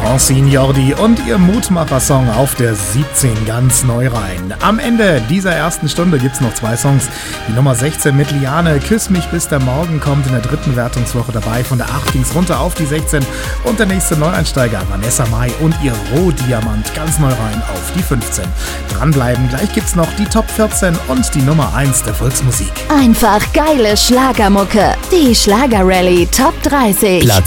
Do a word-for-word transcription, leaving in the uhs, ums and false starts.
Francine Jordi und ihr Mutmacher-Song auf der siebzehn ganz neu rein. Am Ende dieser ersten Stunde gibt's noch zwei Songs. Die Nummer sechzehn mit Liane, Küss mich bis der Morgen, kommt in der dritten Wertungswoche dabei. Von der acht ging's runter auf die sechzehn und der nächste Neueinsteiger, Vanessa Mai und ihr Rohdiamant, ganz neu rein auf die fünfzehn. Dranbleiben, gleich gibt's noch die Top vierzehn und die Nummer eins der Volksmusik. Einfach geile Schlagermucke. Die Schlager-Rallye Top dreißig. Platz